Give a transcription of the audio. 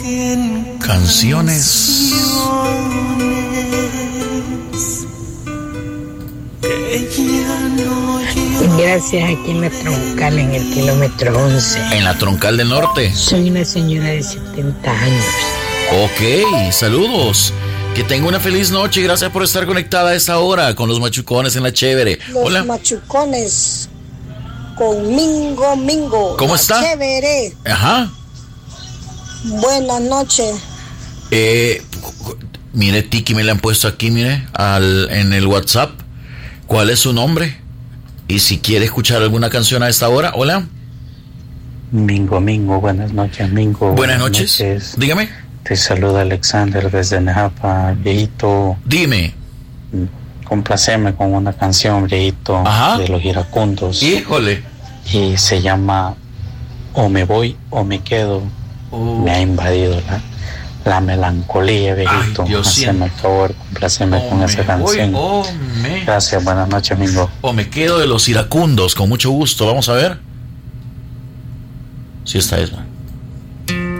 Canciones Gracias, aquí en la troncal, en el kilómetro 11. en la Troncal del Norte. Soy una señora de 70 años. Ok, saludos. Que tenga una feliz noche y gracias por estar conectada a esta hora con los machucones en la chévere. Los Hola. machucones con Mingo. ¿Cómo la está? Chévere. Ajá. Buenas noches. Mire, Tiki, me le han puesto aquí, mire, en el WhatsApp. ¿Cuál es su nombre? Y si quiere escuchar alguna canción a esta hora. Hola. Mingo, buenas noches, Mingo. Buenas noches. Dígame. Te saluda Alexander desde Nejapa, viejito. Dime. Complaceme con una canción, viejito, Ajá. de los iracundos. Híjole. Y se llama O me voy o me quedo. Me ha invadido la melancolía, viejito. Ay, Dios Haceme el favor, complaceme con esa canción. Gracias, buenas noches, Mingo. O me quedo de los iracundos, con mucho gusto. Vamos a ver. Sí, esta es, man.